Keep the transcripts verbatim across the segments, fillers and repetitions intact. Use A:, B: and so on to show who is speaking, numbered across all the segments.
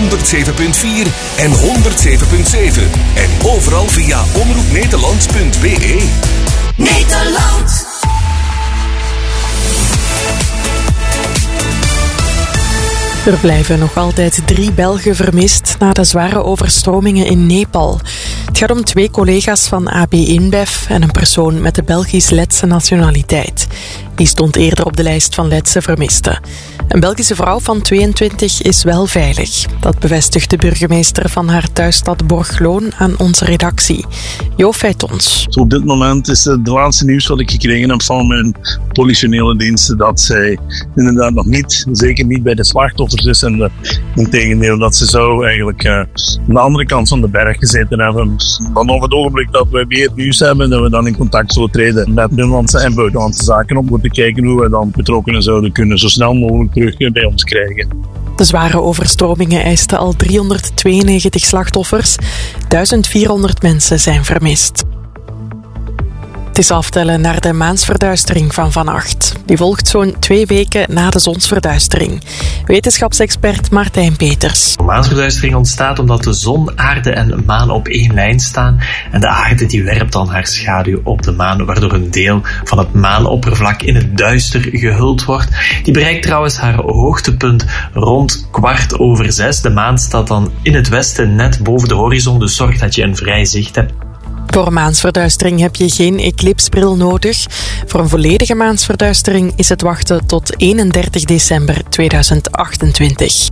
A: honderdzeven punt vier en honderdzeven punt zeven. En overal via omroep nederland punt b e.
B: Nederland.
C: Er blijven nog altijd drie Belgen vermist na de zware overstromingen in Nepal. Het gaat om twee collega's van A B InBev en een persoon met de Belgisch-Letse nationaliteit. Die stond eerder op de lijst van Letse vermisten. Een Belgische vrouw van tweeëntwintig is wel veilig. Dat bevestigt de burgemeester van haar thuisstad Borgloon aan onze redactie. Jo Feitons.
D: Zo op dit moment is het laatste nieuws wat ik gekregen heb van mijn politionele diensten dat zij inderdaad nog niet, zeker niet bij de slachtoffers is. En integendeel dat ze zo eigenlijk uh, aan de andere kant van de berg gezeten hebben. Vanaf het ogenblik dat we weer nieuws hebben, dat we dan in contact zullen treden met binnenlandse en buitenlandse zaken om te kijken hoe we dan betrokkenen zouden kunnen zo snel mogelijk terug bij ons krijgen.
C: De zware overstromingen eisten al driehonderdtweeënnegentig slachtoffers. vierhonderd mensen zijn vermist. Het is aftellen naar de maansverduistering van vannacht. Die volgt zo'n twee weken na de zonsverduistering. Wetenschapsexpert Martijn Peters.
E: De maansverduistering ontstaat omdat de zon, aarde en maan op één lijn staan. En de aarde die werpt dan haar schaduw op de maan, waardoor een deel van het maanoppervlak in het duister gehuld wordt. Die bereikt trouwens haar hoogtepunt rond kwart over zes. De maan staat dan in het westen net boven de horizon, dus zorg dat je een vrij zicht hebt.
C: Voor maansverduistering heb je geen eclipsbril nodig. Voor een volledige maansverduistering is het wachten tot eenendertig december tweeduizend achtentwintig.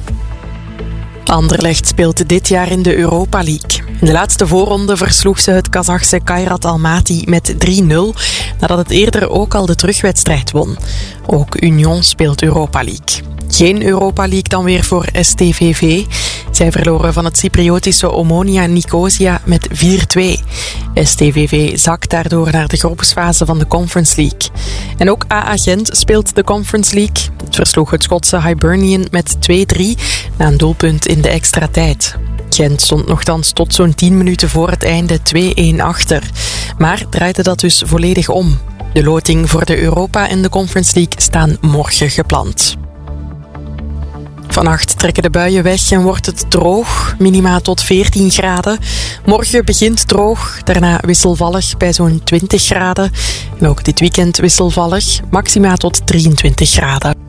C: Anderlecht speelt dit jaar in de Europa League. In de laatste voorronde versloeg ze het Kazachse Kairat Almaty met drie nul, nadat het eerder ook al de terugwedstrijd won. Ook Union speelt Europa League. Geen Europa League dan weer voor S T V V. Zij verloren van het Cypriotische Omonia Nicosia met vier twee. S T V V zakt daardoor naar de groepsfase van de Conference League. En ook A A Gent speelt de Conference League. Het versloeg het Schotse Hibernian met twee drie na een doelpunt in de extra tijd. Gent stond nogthans tot zo'n tien minuten voor het einde twee een achter. Maar draaide dat dus volledig om. De loting voor de Europa en de Conference League staan morgen gepland. Vannacht trekken de buien weg en wordt het droog, minima tot veertien graden. Morgen begint droog, daarna wisselvallig bij zo'n twintig graden. En ook dit weekend wisselvallig, maxima tot drieëntwintig graden.